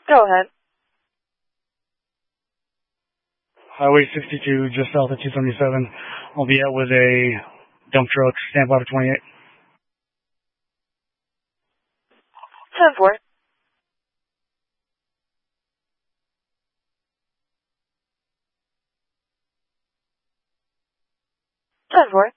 Go ahead. Highway 62, just south of 277. I'll be out with a dump truck, stand by for 28. 10-4. 10-4.